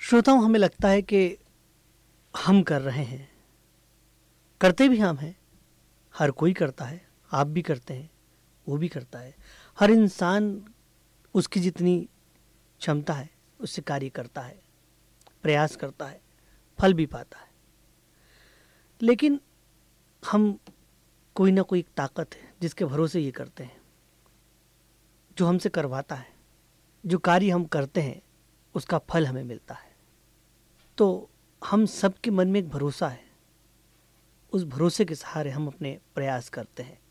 श्रोताओं, हमें लगता है कि हम कर रहे हैं, करते भी हम हैं। हर कोई करता है, आप भी करते हैं, वो भी करता है। हर इंसान उसकी जितनी क्षमता है उससे कार्य करता है, प्रयास करता है, फल भी पाता है। लेकिन हम कोई ना कोई एक ताकत है जिसके भरोसे ये करते हैं, जो हमसे करवाता है। जो कार्य हम करते हैं उसका फल हमें मिलता है। तो हम सबके मन में एक भरोसा है, उस भरोसे के सहारे हम अपने प्रयास करते हैं।